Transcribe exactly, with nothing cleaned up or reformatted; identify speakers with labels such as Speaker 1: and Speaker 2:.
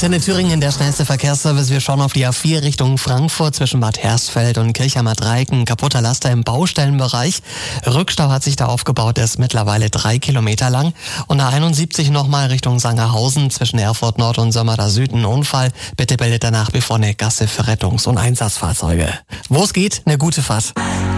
Speaker 1: Antenne Thüringen, der schnellste Verkehrsservice. Wir schauen auf die A vier Richtung Frankfurt zwischen Bad Hersfeld und Kirchheimer-Dreiecken. Kaputter Laster im Baustellenbereich. Rückstau hat sich da aufgebaut, der ist mittlerweile drei Kilometer lang. Und A einundsiebzig nochmal Richtung Sangerhausen zwischen Erfurt Nord und Sömmerda Süd ein Unfall. Bitte bildet danach wie vor eine Gasse für Rettungs- und Einsatzfahrzeuge. Wo es geht, eine gute Fahrt.